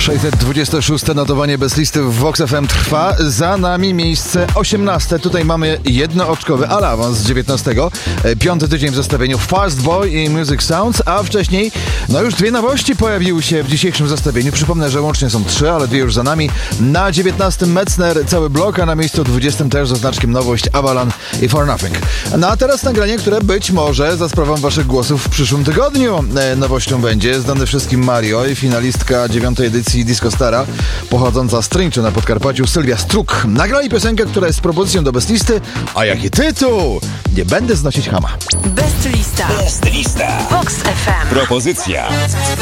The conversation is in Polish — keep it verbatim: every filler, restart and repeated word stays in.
sześćset dwadzieścia szóste notowanie bez listy w Vox F M trwa. Za nami miejsce osiemnaste. Tutaj mamy jednooczkowy, ale awans z dziewiętnastego. Piąty tydzień w zestawieniu Fast Boy i Music Sounds, a wcześniej no już dwie nowości pojawiły się w dzisiejszym zestawieniu. Przypomnę, że łącznie są trzy, ale dwie już za nami. Na dziewiętnastym Metzner, cały blok, a na miejscu dwudziestym też ze znaczkiem nowość Avalon i For Nothing. No a teraz nagranie, które być może za sprawą waszych głosów w przyszłym tygodniu e, nowością będzie. Znany wszystkim Mario i finalistka dziewiątej edycji Disco Stara, pochodząca z Trynczy na Podkarpaciu, Sylwia Struk. Nagrali piosenkę, która jest propozycją do Beslisty, a jaki tytuł? Nie będę znosić chama. Best Lista. Best Lista. Vox F M. Propozycja.